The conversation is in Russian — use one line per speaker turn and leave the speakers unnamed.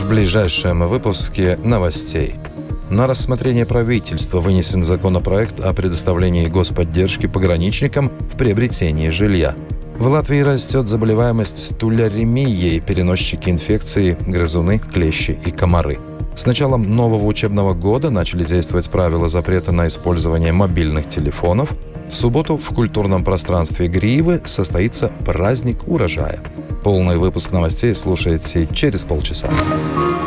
В ближайшем выпуске новостей. На рассмотрение правительства вынесен законопроект о предоставлении господдержки пограничникам в приобретении жилья. В Латвии растет заболеваемость туляремией, переносчики инфекции, грызуны, клещи и комары. С началом нового учебного года начали действовать правила запрета на использование мобильных телефонов. В субботу в культурном пространстве Гривы состоится праздник урожая. Полный выпуск новостей слушайте через полчаса.